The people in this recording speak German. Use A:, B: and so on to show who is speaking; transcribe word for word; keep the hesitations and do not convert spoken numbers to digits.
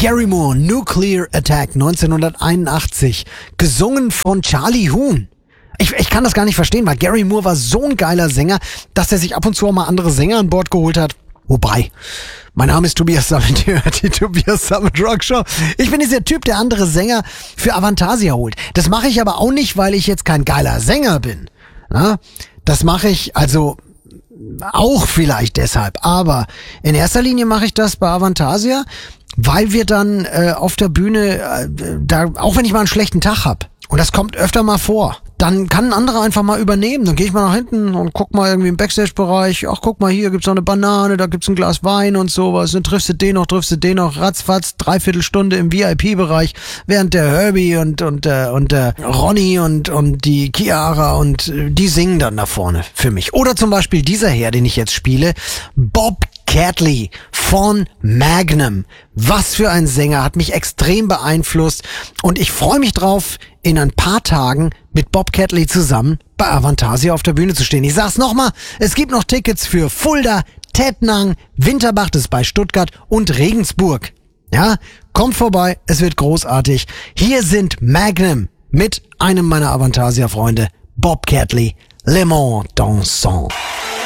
A: Gary Moore, Nuclear Attack neunzehnhunderteinundachtzig, gesungen von Charlie Huhn. Ich, ich kann das gar nicht verstehen, weil Gary Moore war so ein geiler Sänger, dass er sich ab und zu auch mal andere Sänger an Bord geholt hat. Wobei, mein Name ist Tobias Sammet, die Tobias Sammet Rock Show. Ich bin dieser Typ, der andere Sänger für Avantasia holt. Das mache ich aber auch nicht, weil ich jetzt kein geiler Sänger bin. Na? Das mache ich also auch vielleicht deshalb, aber in erster Linie mache ich das bei Avantasia, weil wir dann äh, auf der Bühne, äh, da auch wenn ich mal einen schlechten Tag hab, und das kommt öfter mal vor, dann kann ein anderer einfach mal übernehmen. Dann gehe ich mal nach hinten und guck mal irgendwie im Backstage-Bereich. Ach, guck mal, hier gibt's noch eine Banane, da gibt's ein Glas Wein und sowas. Dann triffst du den noch, triffst du den noch. Ratzfatz, dreiviertel Stunde im V I P-Bereich, während der Herbie und und äh, und der Ronny und und die Chiara und äh, die singen dann da vorne für mich. Oder zum Beispiel dieser Herr, den ich jetzt spiele, Bob Catley von Magnum. Was für ein Sänger, hat mich extrem beeinflusst und ich freue mich drauf, in ein paar Tagen mit Bob Catley zusammen bei Avantasia auf der Bühne zu stehen. Ich sag's nochmal, es gibt noch Tickets für Fulda, Tettnang, Winterbach, das ist bei Stuttgart und Regensburg. Ja, kommt vorbei, es wird großartig. Hier sind Magnum mit einem meiner Avantasia-Freunde, Bob Catley, Le Monde Dansant.